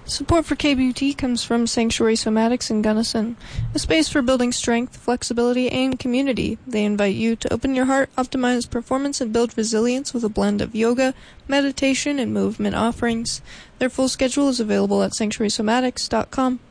Support for KBUT comes from Sanctuary Somatics in Gunnison, a space for building strength, flexibility, and community. They invite you to open your heart, optimize performance, and build resilience with a blend of yoga, meditation, and movement offerings. Their full schedule is available at sanctuarysomatics.com.